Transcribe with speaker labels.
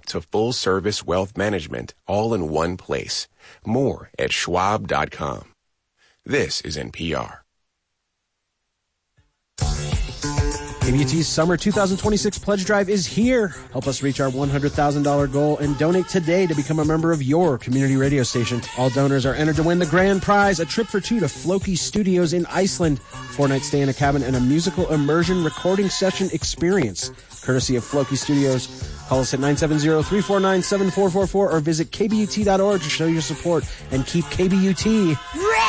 Speaker 1: to full-service wealth management all in one place. More at Schwab.com. This is NPR.
Speaker 2: KBUT's Summer 2026 Pledge Drive is here. Help us reach our $100,000 goal and donate today to become a member of your community radio station. All donors are entered to win the grand prize, a trip for two to Floki Studios in Iceland, 4-night stay in a cabin, and a musical immersion recording session experience, courtesy of Floki Studios. Call us at 970-349-7444 or visit KBUT.org to show your support and keep KBUT